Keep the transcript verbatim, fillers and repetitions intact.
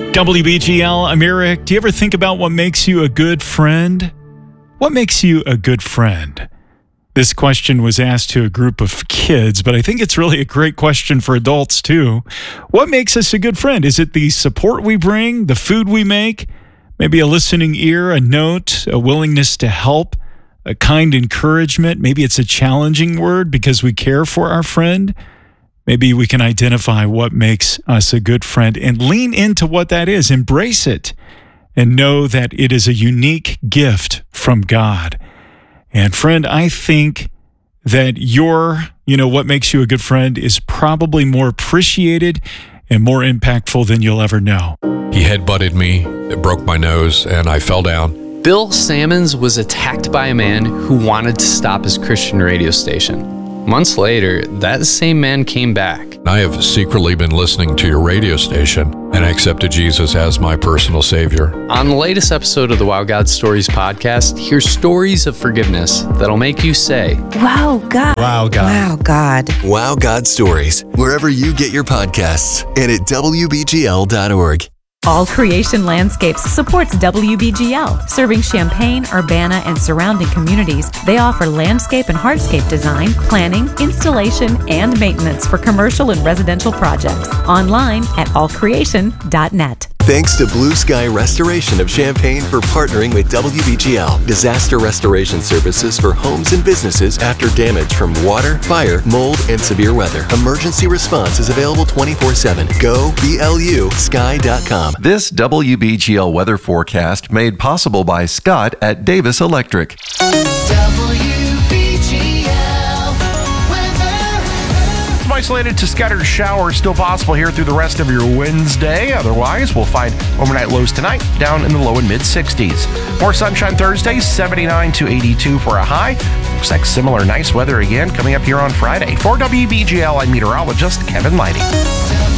W B G L, I'm Eric. Do you ever think about what makes you a good friend? What makes you a good friend? This question was asked to a group of kids, but I think it's really a great question for adults too. What makes us a good friend? Is it the support we bring, the food we make, maybe a listening ear, a note, a willingness to help, a kind encouragement? Maybe it's a challenging word because we care for our friend. Maybe we can identify what makes us a good friend and lean into what that is, embrace it, and know that it is a unique gift from God. And friend, I think that your, you know, what makes you a good friend is probably more appreciated and more impactful than you'll ever know. He headbutted me, it broke my nose, and I fell down. Bill Sammons was attacked by a man who wanted to stop his Christian radio station. Months later, that same man came back. I have secretly been listening to your radio station and accepted Jesus as my personal Savior. On the latest episode of the Wow God Stories podcast, hear stories of forgiveness that'll make you say, Wow, God. Wow, God. Wow, God. Wow God Stories, wherever you get your podcasts and at W B G L dot org. All Creation Landscapes supports W B G L, serving Champaign, Urbana, and surrounding communities. They offer landscape and hardscape design, planning, installation, and maintenance for commercial and residential projects. Online at all creation dot net. Thanks to Blue Sky Restoration of Champaign for partnering with W B G L. Disaster restoration services for homes and businesses after damage from water, fire, mold, and severe weather. Emergency response is available twenty-four seven. Go B L U sky dot com. This W B G L weather forecast made possible by Scott at Davis Electric. Isolated to scattered showers still possible here through the rest of your Wednesday. Otherwise, we'll find overnight lows tonight down in the low and mid sixties. More sunshine Thursday, seventy-nine to eighty-two for a high. Looks like similar nice weather again coming up here on Friday. For W B G L, I'm meteorologist Kevin Lighty.